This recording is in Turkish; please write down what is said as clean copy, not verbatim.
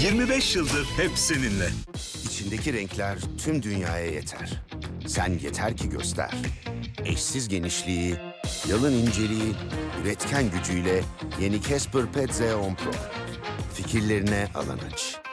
25 yıldır hep seninle. İçindeki renkler tüm dünyaya yeter. Sen yeter ki göster. Eşsiz genişliği, yalın inceliği, üretken gücüyle yeni Casper Pet Z10 Pro. Fikirlerine alan aç.